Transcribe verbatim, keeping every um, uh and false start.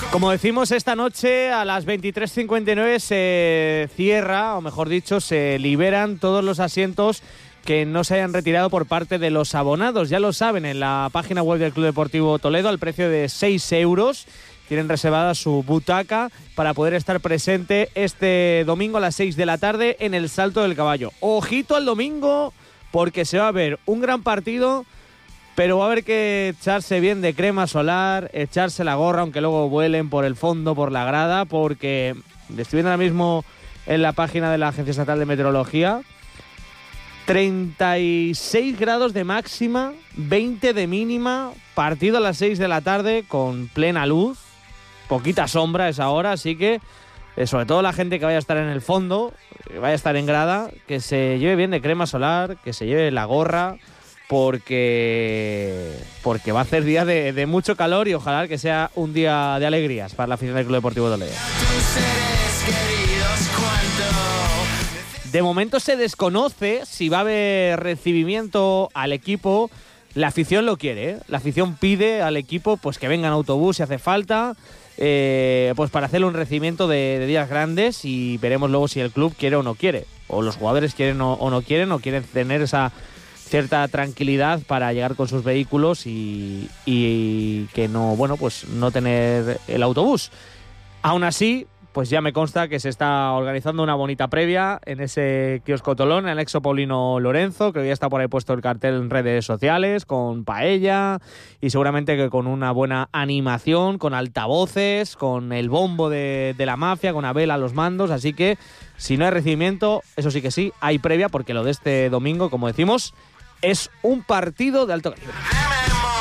Como decimos, esta noche a las veintitrés cincuenta y nueve se cierra, o mejor dicho, se liberan todos los asientos que no se hayan retirado por parte de los abonados. Ya lo saben, en la página web del Club Deportivo Toledo, al precio de seis euros, tienen reservada su butaca para poder estar presente este domingo a las seis de la tarde en el Salto del Caballo. Ojito al domingo, porque se va a ver un gran partido, pero va a haber que echarse bien de crema solar, echarse la gorra, aunque luego vuelen por el fondo, por la grada, porque estoy viendo ahora mismo en la página de la Agencia Estatal de Meteorología, treinta y seis grados de máxima, veinte de mínima, partido a las seis de la tarde con plena luz, poquita sombra a esa hora, así que eh, sobre todo la gente que vaya a estar en el fondo, que vaya a estar en grada, que se lleve bien de crema solar, que se lleve la gorra, porque porque va a ser día de, de mucho calor y ojalá que sea un día de alegrías para la afición del Club Deportivo Toledo. De momento se desconoce si va a haber recibimiento al equipo. La afición lo quiere, ¿eh? La afición pide al equipo pues que venga en autobús si hace falta, eh, pues para hacerle un recibimiento de, de días grandes, y veremos luego si el club quiere o no quiere, o los jugadores quieren o, o no quieren, o quieren tener esa cierta tranquilidad para llegar con sus vehículos y, y que no, bueno, pues no tener el autobús. Aún así, pues ya me consta que se está organizando una bonita previa en ese kiosco Tolón, en el Anexo Paulino Lorenzo, que hoy ya está por ahí puesto el cartel en redes sociales, con paella y seguramente que con una buena animación, con altavoces, con el bombo de, de la mafia, con Abel a los mandos. Así que si no hay recibimiento, eso sí que sí, hay previa, porque lo de este domingo, como decimos, es un partido de alto calibre.